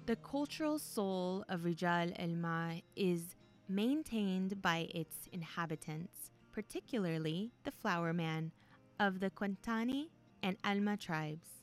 The cultural soul of Rijal El Ma is maintained by its inhabitants, particularly the flower man of the Kwantani and Alma tribes.